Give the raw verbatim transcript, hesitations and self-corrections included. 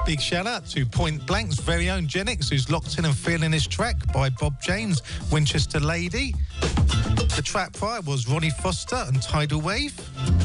Big shout out to Point Blank's very own Genix, who's locked in and feeling his track by Bob James, Winchester Lady. The track prior was Ronnie Foster and Tidal Wave.